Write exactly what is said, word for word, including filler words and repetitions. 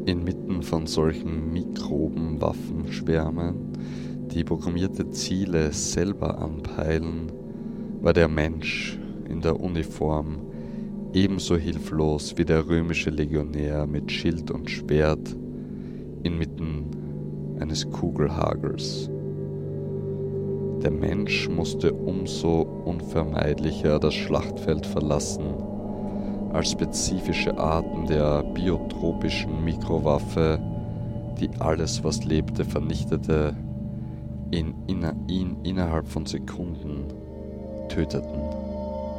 Inmitten von solchen Mikroben-Waffenschwärmen, die programmierte Ziele selber anpeilen, war der Mensch in der Uniform ebenso hilflos wie der römische Legionär mit Schild und Schwert inmitten eines Kugelhagels. Der Mensch musste umso unvermeidlicher das Schlachtfeld verlassen, als spezifische Arten der biotropischen Mikrowaffe, die alles, was lebte, vernichtete, ihn, inner, ihn innerhalb von Sekunden töteten.